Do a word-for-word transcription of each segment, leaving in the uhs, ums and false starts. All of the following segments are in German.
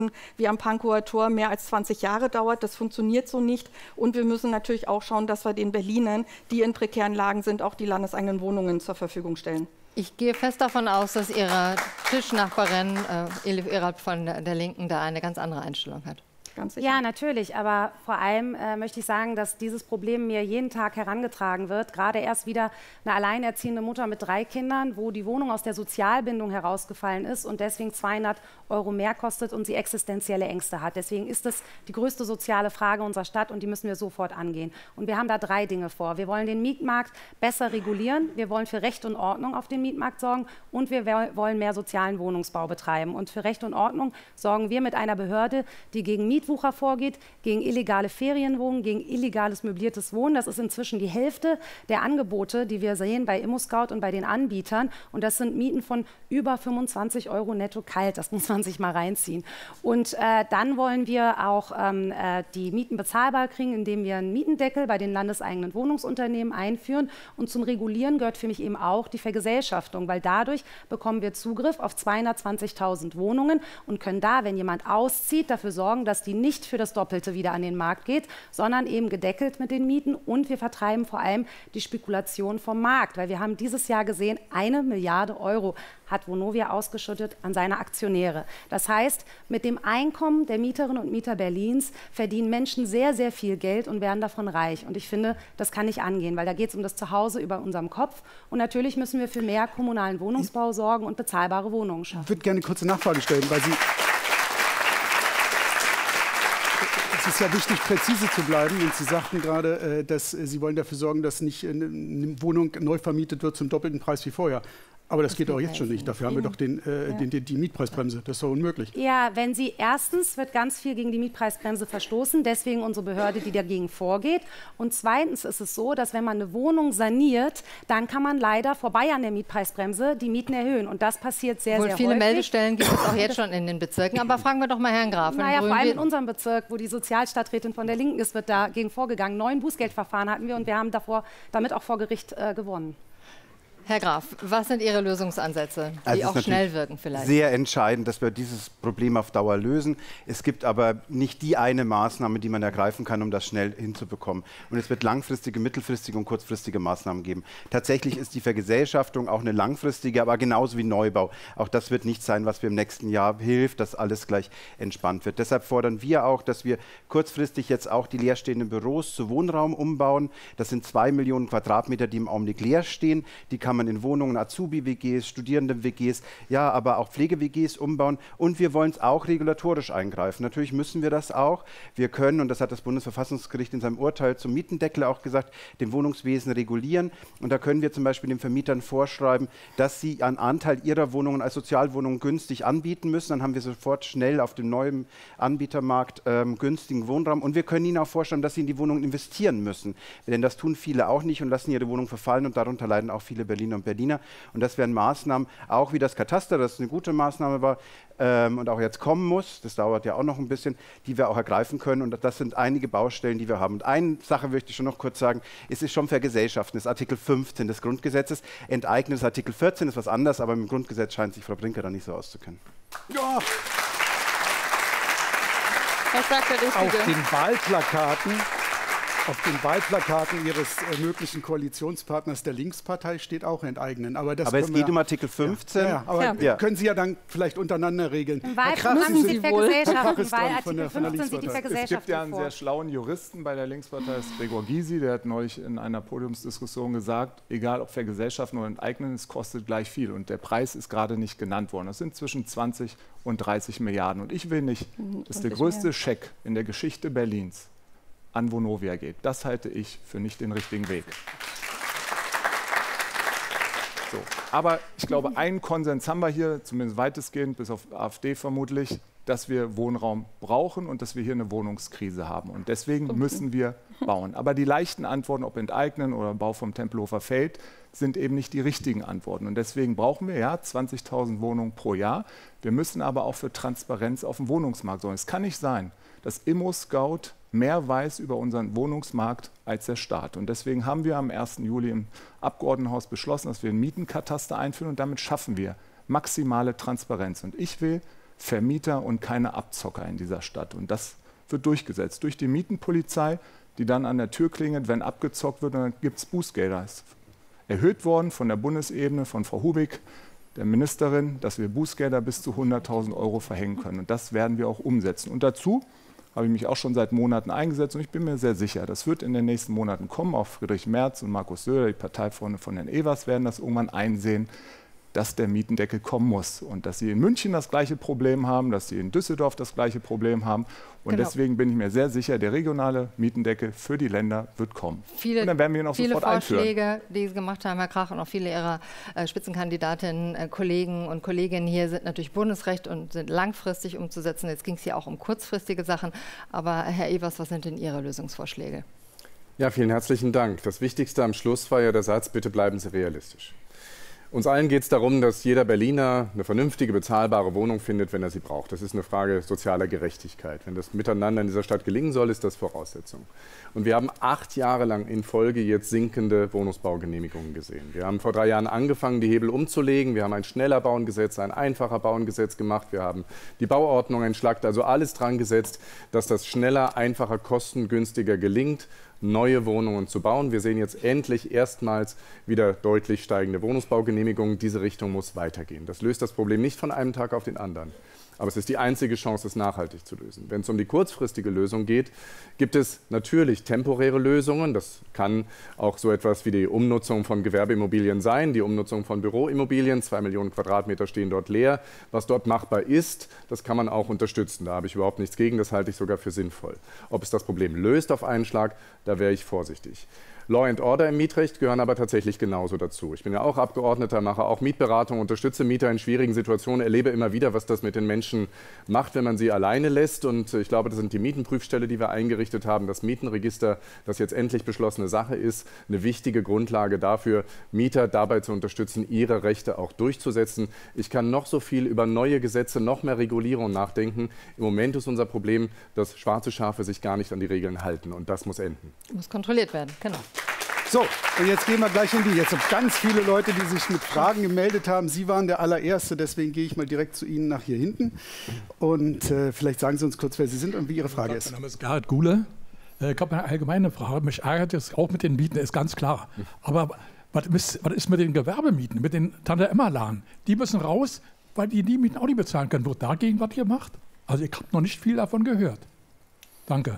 wie am Pankower Tor mehr als zwanzig Jahre dauert. Das funktioniert so nicht. Und wir müssen natürlich auch schauen, dass wir den Berlinern, die in prekären Lagen sind, auch die landeseigenen Wohnungen zur Verfügung stellen. Ich gehe fest davon aus, dass Ihre Tischnachbarin äh, Elif Erat von der, der Linken da eine ganz andere Einstellung hat. Ganz sicher. Ja, natürlich. Aber vor allem äh, möchte ich sagen, dass dieses Problem mir jeden Tag herangetragen wird. Gerade erst wieder eine alleinerziehende Mutter mit drei Kindern, wo die Wohnung aus der Sozialbindung herausgefallen ist und deswegen zweihundert Euro mehr kostet und sie existenzielle Ängste hat. Deswegen ist es die größte soziale Frage unserer Stadt und die müssen wir sofort angehen. Und wir haben da drei Dinge vor. Wir wollen den Mietmarkt besser regulieren, wir wollen für Recht und Ordnung auf dem Mietmarkt sorgen und wir wollen mehr sozialen Wohnungsbau betreiben. Und für Recht und Ordnung sorgen wir mit einer Behörde, die gegen Miet Mietwucher vorgeht, gegen illegale Ferienwohnungen, gegen illegales möbliertes Wohnen. Das ist inzwischen die Hälfte der Angebote, die wir sehen bei ImmoScout und bei den Anbietern. Und das sind Mieten von über fünfundzwanzig Euro netto kalt. Das muss man sich mal reinziehen. Und äh, dann wollen wir auch ähm, äh, die Mieten bezahlbar kriegen, indem wir einen Mietendeckel bei den landeseigenen Wohnungsunternehmen einführen. Und zum Regulieren gehört für mich eben auch die Vergesellschaftung, weil dadurch bekommen wir Zugriff auf zweihundertzwanzigtausend Wohnungen und können da, wenn jemand auszieht, dafür sorgen, dass die nicht für das Doppelte wieder an den Markt geht, sondern eben gedeckelt mit den Mieten. Und wir vertreiben vor allem die Spekulation vom Markt, weil wir haben dieses Jahr gesehen, eine Milliarde Euro hat Vonovia ausgeschüttet an seine Aktionäre. Das heißt, mit dem Einkommen der Mieterinnen und Mieter Berlins verdienen Menschen sehr, sehr viel Geld und werden davon reich. Und ich finde, das kann nicht angehen, weil da geht es um das Zuhause über unserem Kopf. Und natürlich müssen wir für mehr kommunalen Wohnungsbau sorgen und bezahlbare Wohnungen schaffen. Ich würde gerne eine kurze Nachfrage stellen, weil Sie... Es ist ja wichtig, präzise zu bleiben. Und Sie sagten gerade, dass Sie wollen dafür sorgen, dass nicht eine Wohnung neu vermietet wird zum doppelten Preis wie vorher. Aber das, das geht auch jetzt schon nicht. Dafür haben wir doch den, äh, ja. den, den, die Mietpreisbremse. Das ist doch unmöglich. Ja, wenn Sie erstens wird ganz viel gegen die Mietpreisbremse verstoßen, deswegen unsere Behörde, die dagegen vorgeht. Und zweitens ist es so, dass wenn man eine Wohnung saniert, dann kann man leider vorbei an der Mietpreisbremse die Mieten erhöhen. Und das passiert sehr, Wohl sehr viele häufig. Meldestellen gibt es auch jetzt schon in den Bezirken. Aber fragen wir doch mal Herrn Graf. Naja, vor allem in unserem Bezirk, wo die Sozialstadträtin von der Linken ist, wird dagegen vorgegangen. Neun Bußgeldverfahren hatten wir und wir haben davor damit auch vor Gericht äh, gewonnen. Herr Graf, was sind Ihre Lösungsansätze, die also auch schnell wirken vielleicht? Sehr entscheidend, dass wir dieses Problem auf Dauer lösen. Es gibt aber nicht die eine Maßnahme, die man ergreifen kann, um das schnell hinzubekommen. Und es wird langfristige, mittelfristige und kurzfristige Maßnahmen geben. Tatsächlich ist die Vergesellschaftung auch eine langfristige, aber genauso wie Neubau. Auch das wird nicht sein, was wir im nächsten Jahr hilft, dass alles gleich entspannt wird. Deshalb fordern wir auch, dass wir kurzfristig jetzt auch die leerstehenden Büros zu Wohnraum umbauen. Das sind zwei Millionen Quadratmeter, die im Augenblick leer stehen. Die kann man in Wohnungen, Azubi-W Gs, Studierende-W Gs, ja, aber auch Pflege-W Gs umbauen. Und wir wollen es auch regulatorisch eingreifen. Natürlich müssen wir das auch. Wir können, und das hat das Bundesverfassungsgericht in seinem Urteil zum Mietendeckel auch gesagt, dem Wohnungswesen regulieren. Und da können wir zum Beispiel den Vermietern vorschreiben, dass sie einen Anteil ihrer Wohnungen als Sozialwohnungen günstig anbieten müssen. Dann haben wir sofort schnell auf dem neuen Anbietermarkt ähm, günstigen Wohnraum. Und wir können ihnen auch vorschreiben, dass sie in die Wohnungen investieren müssen. Denn das tun viele auch nicht und lassen ihre Wohnung verfallen. Und darunter leiden auch viele Berliner und Berliner. Und das wären Maßnahmen, auch wie das Kataster, das eine gute Maßnahme war ähm, und auch jetzt kommen muss, das dauert ja auch noch ein bisschen, die wir auch ergreifen können. Und das sind einige Baustellen, die wir haben. Und eine Sache möchte ich schon noch kurz sagen, es ist schon Vergesellschaften, das ist Artikel fünfzehn des Grundgesetzes. Enteignen ist Artikel vierzehn, ist was anderes, aber im Grundgesetz scheint sich Frau Brinker da nicht so auszukennen. Ja. Herr Auf den Wahlplakaten Auf den Wahlplakaten Ihres äh, möglichen Koalitionspartners der Linkspartei steht auch enteignen. Aber, das aber es geht wir, um Artikel fünfzehn. Ja, ja, aber ja. Ja. können Sie ja dann vielleicht untereinander regeln. Im Wahlprogramm Sie steht Vergesellschaften, weil von der- Artikel von der fünfzehn sieht die Linkspartei. Vergesellschaftung Es gibt ja einen vor. sehr schlauen Juristen bei der Linkspartei, das ist Gregor Gysi, der hat neulich in einer Podiumsdiskussion gesagt, egal ob Vergesellschaften oder Enteignen, es kostet gleich viel. Und der Preis ist gerade nicht genannt worden. Das sind zwischen zwanzig und dreißig Milliarden. Und ich will nicht, dass der größte Scheck in der Geschichte Berlins an Vonovia geht. Das halte ich für nicht den richtigen Weg. So. Aber ich glaube, einen Konsens haben wir hier, zumindest weitestgehend, bis auf AfD vermutlich, dass wir Wohnraum brauchen und dass wir hier eine Wohnungskrise haben. Und deswegen müssen wir bauen. Aber die leichten Antworten, ob Enteignen oder Bau vom Tempelhofer Feld, sind eben nicht die richtigen Antworten. Und deswegen brauchen wir ja zwanzigtausend Wohnungen pro Jahr. Wir müssen aber auch für Transparenz auf dem Wohnungsmarkt sorgen. Es kann nicht sein, dass ImmoScout mehr weiß über unseren Wohnungsmarkt als der Staat. Und deswegen haben wir am ersten Juli im Abgeordnetenhaus beschlossen, dass wir einen Mietenkataster einführen und damit schaffen wir maximale Transparenz. Und ich will Vermieter und keine Abzocker in dieser Stadt. Und das wird durchgesetzt durch die Mietenpolizei, die dann an der Tür klingelt, wenn abgezockt wird, und dann gibt es Bußgelder. Es ist erhöht worden von der Bundesebene, von Frau Hubig, der Ministerin, dass wir Bußgelder bis zu hunderttausend Euro verhängen können. Und das werden wir auch umsetzen. Und dazu habe ich mich auch schon seit Monaten eingesetzt und ich bin mir sehr sicher, das wird in den nächsten Monaten kommen. Auch Friedrich Merz und Markus Söder, die Parteifreunde von Herrn Evers, werden das irgendwann einsehen, dass der Mietendeckel kommen muss und dass sie in München das gleiche Problem haben, dass sie in Düsseldorf das gleiche Problem haben. Und genau. deswegen bin ich mir sehr sicher, der regionale Mietendeckel für die Länder wird kommen. Viele, und dann werden wir ihn auch viele sofort Vorschläge, einführen. die Sie gemacht haben, Herr Krach, und auch viele Ihrer äh, Spitzenkandidatinnen, äh, Kollegen und Kolleginnen hier sind natürlich Bundesrecht und sind langfristig umzusetzen. Jetzt ging es hier auch um kurzfristige Sachen. Aber Herr Evers, was sind denn Ihre Lösungsvorschläge? Ja, vielen herzlichen Dank. Das Wichtigste am Schluss war ja der Satz, bitte bleiben Sie realistisch. Uns allen geht es darum, dass jeder Berliner eine vernünftige, bezahlbare Wohnung findet, wenn er sie braucht. Das ist eine Frage sozialer Gerechtigkeit. Wenn das miteinander in dieser Stadt gelingen soll, ist das Voraussetzung. Und wir haben acht Jahre lang in Folge jetzt sinkende Wohnungsbaugenehmigungen gesehen. Wir haben vor drei Jahren angefangen, die Hebel umzulegen. Wir haben ein schneller Bauengesetz, ein einfacher Bauengesetz gemacht. Wir haben die Bauordnung entschlackt, also alles dran gesetzt, dass das schneller, einfacher, kostengünstiger gelingt, neue Wohnungen zu bauen. Wir sehen jetzt endlich erstmals wieder deutlich steigende Wohnungsbaugenehmigungen. Diese Richtung muss weitergehen. Das löst das Problem nicht von einem Tag auf den anderen. Aber es ist die einzige Chance, es nachhaltig zu lösen. Wenn es um die kurzfristige Lösung geht, gibt es natürlich temporäre Lösungen. Das kann auch so etwas wie die Umnutzung von Gewerbeimmobilien sein, die Umnutzung von Büroimmobilien. Zwei Millionen Quadratmeter stehen dort leer. Was dort machbar ist, das kann man auch unterstützen. Da habe ich überhaupt nichts gegen, das halte ich sogar für sinnvoll. Ob es das Problem löst auf einen Schlag, da wäre ich vorsichtig. Law and Order im Mietrecht gehören aber tatsächlich genauso dazu. Ich bin ja auch Abgeordneter, mache auch Mietberatung, unterstütze Mieter in schwierigen Situationen, erlebe immer wieder, was das mit den Menschen macht, wenn man sie alleine lässt. Und ich glaube, das sind die Mietenprüfstelle, die wir eingerichtet haben, das Mietenregister, das jetzt endlich beschlossene Sache ist, eine wichtige Grundlage dafür, Mieter dabei zu unterstützen, ihre Rechte auch durchzusetzen. Ich kann noch so viel über neue Gesetze, noch mehr Regulierung nachdenken. Im Moment ist unser Problem, dass schwarze Schafe sich gar nicht an die Regeln halten. Und das muss enden. Muss kontrolliert werden, genau. So, und jetzt gehen wir gleich in die. Jetzt sind ganz viele Leute, die sich mit Fragen gemeldet haben. Sie waren der allererste, deswegen gehe ich mal direkt zu Ihnen nach hier hinten. Und äh, vielleicht sagen Sie uns kurz, wer Sie sind und wie Ihre Frage ist. Mein Name ist Gerhard Guhle. Ich habe eine allgemeine Frage. Mich ärgert es auch mit den Mieten, ist ganz klar. Aber was ist, was ist mit den Gewerbemieten, mit den Tante-Emma-Laden? Die müssen raus, weil die die Mieten auch nicht bezahlen können. Wird dagegen was gemacht? Also ich habe noch nicht viel davon gehört. Danke.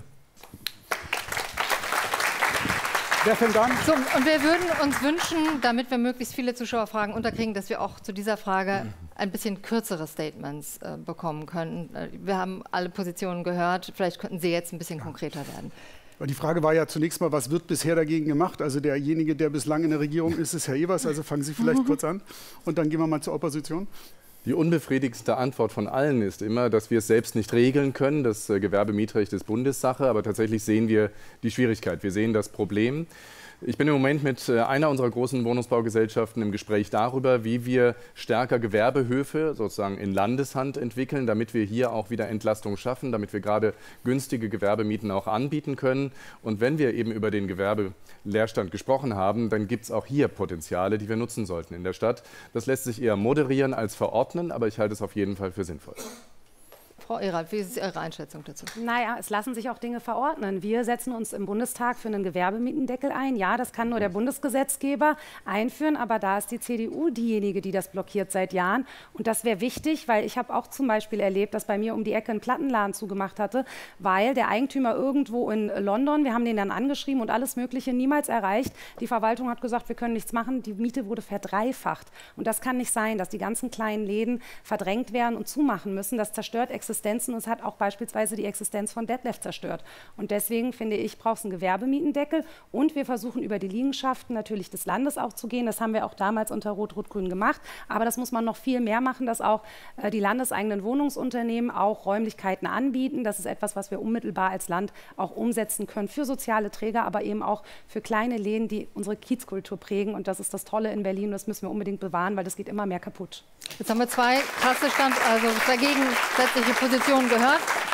Wer fängt an? So, und wir würden uns wünschen, damit wir möglichst viele Zuschauerfragen unterkriegen, dass wir auch zu dieser Frage ein bisschen kürzere Statements äh, bekommen können. Wir haben alle Positionen gehört. Vielleicht könnten Sie jetzt ein bisschen konkreter werden. Die Frage war ja zunächst mal, was wird bisher dagegen gemacht? Also derjenige, der bislang in der Regierung ist, ist Herr Evers. Also fangen Sie vielleicht mhm. kurz an. Und dann gehen wir mal zur Opposition. Die unbefriedigendste Antwort von allen ist immer, dass wir es selbst nicht regeln können. Das äh, Gewerbemietrecht ist Bundessache, aber tatsächlich sehen wir die Schwierigkeit. Wir sehen das Problem. Ich bin im Moment mit äh, einer unserer großen Wohnungsbaugesellschaften im Gespräch darüber, wie wir stärker Gewerbehöfe sozusagen in Landeshand entwickeln, damit wir hier auch wieder Entlastung schaffen, damit wir gerade günstige Gewerbemieten auch anbieten können. Und wenn wir eben über den Gewerbeleerstand gesprochen haben, dann gibt es auch hier Potenziale, die wir nutzen sollten in der Stadt. Das lässt sich eher moderieren als verordnen, aber ich halte es auf jeden Fall für sinnvoll. Frau Erath, wie ist Ihre Einschätzung dazu? Naja, es lassen sich auch Dinge verordnen. Wir setzen uns im Bundestag für einen Gewerbemietendeckel ein. Ja, das kann nur der Bundesgesetzgeber einführen, aber da ist die C D U diejenige, die das blockiert seit Jahren. Und das wäre wichtig, weil ich habe auch zum Beispiel erlebt, dass bei mir um die Ecke ein Plattenladen zugemacht hatte, weil der Eigentümer irgendwo in London, wir haben den dann angeschrieben und alles Mögliche niemals erreicht. Die Verwaltung hat gesagt, wir können nichts machen. Die Miete wurde verdreifacht. Und das kann nicht sein, dass die ganzen kleinen Läden verdrängt werden und zumachen müssen. Das zerstört Existenzen. Und es hat auch beispielsweise die Existenz von Detlef zerstört. Und deswegen finde ich, braucht es einen Gewerbemietendeckel. Und wir versuchen über die Liegenschaften natürlich des Landes auch zu gehen. Das haben wir auch damals unter Rot-Rot-Grün gemacht. Aber das muss man noch viel mehr machen, dass auch äh, die landeseigenen Wohnungsunternehmen auch Räumlichkeiten anbieten. Das ist etwas, was wir unmittelbar als Land auch umsetzen können für soziale Träger, aber eben auch für kleine Läden, die unsere Kiezkultur prägen. Und das ist das Tolle in Berlin. Das müssen wir unbedingt bewahren, weil das geht immer mehr kaputt. Jetzt haben wir zwei krasse Stand, also dagegen sätzliche Positionen gehört.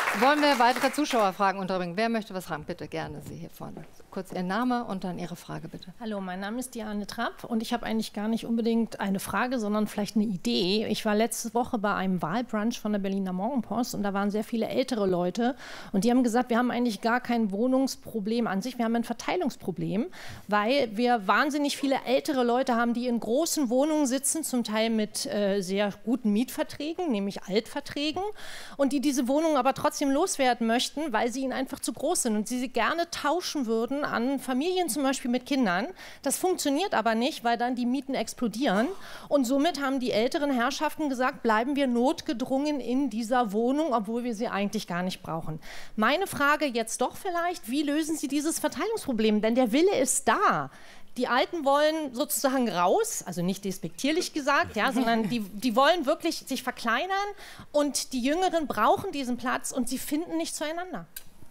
Wollen wir weitere Zuschauerfragen unterbringen? Wer möchte was fragen? Bitte, gerne, Sie hier vorne. Kurz Ihr Name und dann Ihre Frage, bitte. Hallo, mein Name ist Diane Trapp und ich habe eigentlich gar nicht unbedingt eine Frage, sondern vielleicht eine Idee. Ich war letzte Woche bei einem Wahlbrunch von der Berliner Morgenpost und da waren sehr viele ältere Leute und die haben gesagt, wir haben eigentlich gar kein Wohnungsproblem an sich, wir haben ein Verteilungsproblem, weil wir wahnsinnig viele ältere Leute haben, die in großen Wohnungen sitzen, zum Teil mit äh, sehr guten Mietverträgen, nämlich Altverträgen, und die diese Wohnungen aber trotzdem loswerden möchten, weil sie ihnen einfach zu groß sind und sie sie gerne tauschen würden an Familien zum Beispiel mit Kindern. Das funktioniert aber nicht, weil dann die Mieten explodieren und somit haben die älteren Herrschaften gesagt, bleiben wir notgedrungen in dieser Wohnung, obwohl wir sie eigentlich gar nicht brauchen. Meine Frage jetzt doch vielleicht, wie lösen Sie dieses Verteilungsproblem? Denn der Wille ist da. Die Alten wollen sozusagen raus, also nicht despektierlich gesagt, ja, sondern die, die wollen wirklich sich verkleinern und die Jüngeren brauchen diesen Platz und sie finden nicht zueinander.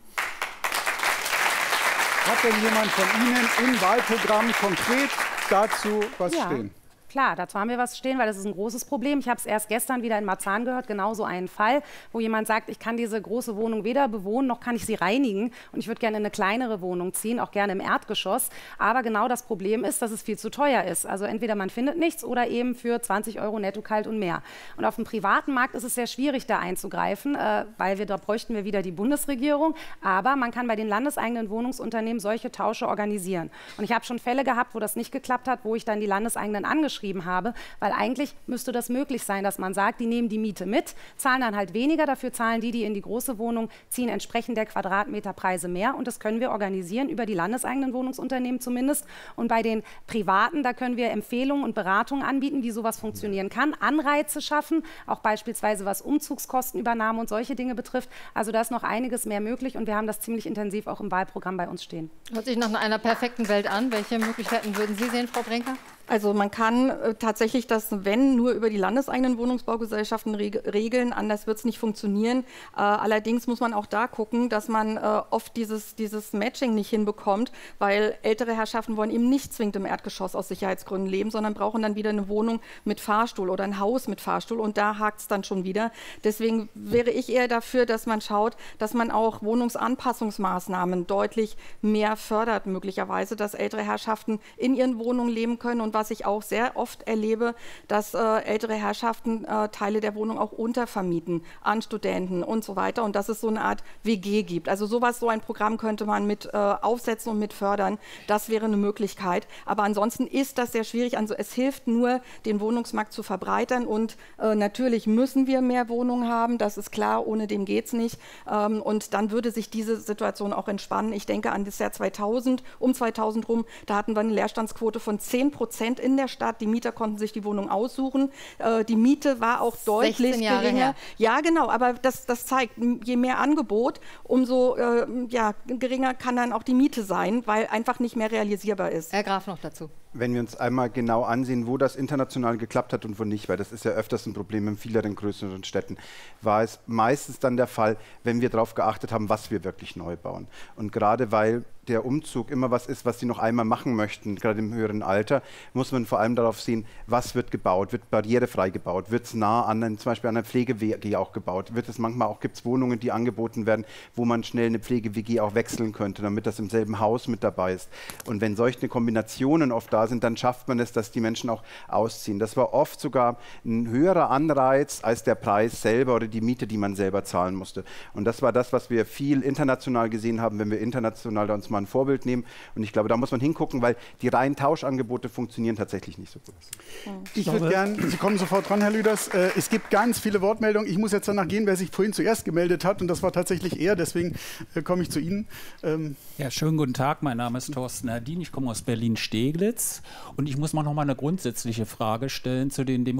Hat denn jemand von Ihnen im Wahlprogramm konkret dazu was ja. stehen? Klar, dazu haben wir was stehen, weil das ist ein großes Problem. Ich habe es erst gestern wieder in Marzahn gehört, genau so einen Fall, wo jemand sagt, ich kann diese große Wohnung weder bewohnen, noch kann ich sie reinigen und ich würde gerne in eine kleinere Wohnung ziehen, auch gerne im Erdgeschoss. Aber genau das Problem ist, dass es viel zu teuer ist. Also entweder man findet nichts oder eben für zwanzig Euro netto kalt und mehr. Und auf dem privaten Markt ist es sehr schwierig, da einzugreifen, äh, weil wir da bräuchten wir wieder die Bundesregierung. Aber man kann bei den landeseigenen Wohnungsunternehmen solche Tausche organisieren. Und ich habe schon Fälle gehabt, wo das nicht geklappt hat, wo ich dann die landeseigenen angeschrieben habe, weil eigentlich müsste das möglich sein, dass man sagt, die nehmen die Miete mit, zahlen dann halt weniger, dafür zahlen die, die in die große Wohnung ziehen, entsprechend der Quadratmeterpreise mehr und das können wir organisieren über die landeseigenen Wohnungsunternehmen zumindest und bei den Privaten, da können wir Empfehlungen und Beratungen anbieten, wie sowas funktionieren kann, Anreize schaffen, auch beispielsweise was Umzugskostenübernahme und solche Dinge betrifft, also da ist noch einiges mehr möglich und wir haben das ziemlich intensiv auch im Wahlprogramm bei uns stehen. Hört sich nach einer perfekten Welt an. Welche Möglichkeiten würden Sie sehen, Frau Brinker? Also man kann äh, tatsächlich das, wenn, nur über die landeseigenen Wohnungsbaugesellschaften reg regeln, anders wird es nicht funktionieren. Äh, allerdings muss man auch da gucken, dass man äh, oft dieses, dieses Matching nicht hinbekommt, weil ältere Herrschaften wollen eben nicht zwingend im Erdgeschoss aus Sicherheitsgründen leben, sondern brauchen dann wieder eine Wohnung mit Fahrstuhl oder ein Haus mit Fahrstuhl und da hakt es dann schon wieder. Deswegen wäre ich eher dafür, dass man schaut, dass man auch Wohnungsanpassungsmaßnahmen deutlich mehr fördert, möglicherweise, dass ältere Herrschaften in ihren Wohnungen leben können und was ich auch sehr oft erlebe, dass äh, ältere Herrschaften äh, Teile der Wohnung auch untervermieten an Studenten und so weiter und dass es so eine Art W G gibt. Also sowas, so ein Programm könnte man mit äh, aufsetzen und mit fördern. Das wäre eine Möglichkeit. Aber ansonsten ist das sehr schwierig. Also es hilft nur, den Wohnungsmarkt zu verbreitern und äh, natürlich müssen wir mehr Wohnungen haben. Das ist klar, ohne dem geht es nicht. Ähm, und dann würde sich diese Situation auch entspannen. Ich denke an das Jahr zweitausend, um zweitausend rum, da hatten wir eine Leerstandsquote von zehn Prozent in der Stadt. Die Mieter konnten sich die Wohnung aussuchen. Äh, die Miete war auch deutlich Jahre geringer. her. Ja, genau, aber das, das zeigt, je mehr Angebot, umso äh, ja, geringer kann dann auch die Miete sein, weil einfach nicht mehr realisierbar ist. Herr Graf noch dazu. Wenn wir uns einmal genau ansehen, wo das international geklappt hat und wo nicht, weil das ist ja öfters ein Problem in vielen größeren Städten, war es meistens dann der Fall, wenn wir darauf geachtet haben, was wir wirklich neu bauen. Und gerade weil der Umzug immer was ist, was sie noch einmal machen möchten, gerade im höheren Alter, muss man vor allem darauf sehen, was wird gebaut, wird barrierefrei gebaut, wird es nah an, zum Beispiel an einer Pflege-W G auch gebaut, wird es manchmal auch, gibt es Wohnungen, die angeboten werden, wo man schnell eine Pflege-W G auch wechseln könnte, damit das im selben Haus mit dabei ist. Und wenn solche Kombinationen oft da sind, dann schafft man es, dass die Menschen auch ausziehen. Das war oft sogar ein höherer Anreiz als der Preis selber oder die Miete, die man selber zahlen musste. Und das war das, was wir viel international gesehen haben, wenn wir international da uns mal ein Vorbild nehmen. Und ich glaube, da muss man hingucken, weil die reinen Tauschangebote funktionieren tatsächlich nicht so gut. Ich würde gerne, Sie kommen sofort dran, Herr Lüders. Äh, es gibt ganz viele Wortmeldungen. Ich muss jetzt danach gehen, wer sich vorhin zuerst gemeldet hat. Und das war tatsächlich er. Deswegen äh, komme ich zu Ihnen. Ähm ja, schönen guten Tag. Mein Name ist Thorsten Herdin. Ich komme aus Berlin-Steglitz. Und ich muss mal noch mal eine grundsätzliche Frage stellen zu den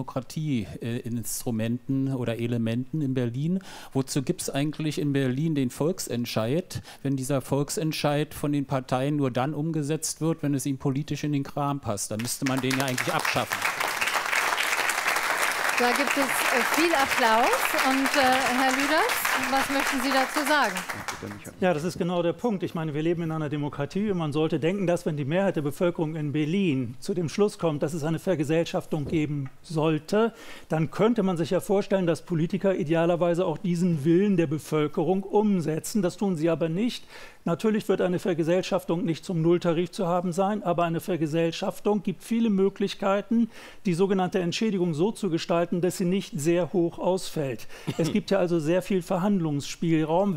Demokratieinstrumenten oder Elementen in Berlin. Wozu gibt es eigentlich in Berlin den Volksentscheid, wenn dieser Volksentscheid von den Parteien nur dann umgesetzt wird, wenn es ihnen politisch in den Kram passt? Dann müsste man den ja eigentlich abschaffen. Da gibt es äh, viel Applaus. Und äh, Herr Lüders, was möchten Sie dazu sagen? Ja, das ist genau der Punkt. Ich meine, wir leben in einer Demokratie und man sollte denken, dass wenn die Mehrheit der Bevölkerung in Berlin zu dem Schluss kommt, dass es eine Vergesellschaftung geben sollte, dann könnte man sich ja vorstellen, dass Politiker idealerweise auch diesen Willen der Bevölkerung umsetzen. Das tun sie aber nicht. Natürlich wird eine Vergesellschaftung nicht zum Nulltarif zu haben sein, aber eine Vergesellschaftung gibt viele Möglichkeiten, die sogenannte Entschädigung so zu gestalten, dass sie nicht sehr hoch ausfällt. Es gibt ja also sehr viel Verhandlungsspielraum.